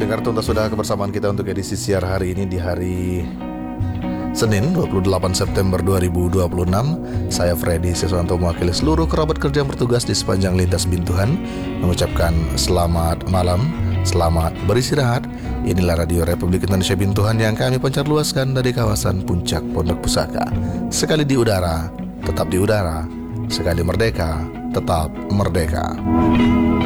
pendengar, tuntas sudah kebersamaan kita untuk edisi siar hari ini di hari Senin 28 September 2026. Saya Freddy Siswanto mewakili seluruh kerabat kerja yang bertugas di sepanjang lintas Bintuhan mengucapkan selamat malam, selamat beristirahat. Inilah Radio Republik Indonesia Bintuhan yang kami pancar luaskan dari kawasan Puncak Pondok Pusaka. Sekali di udara, tetap di udara. Sekali merdeka, tetap merdeka.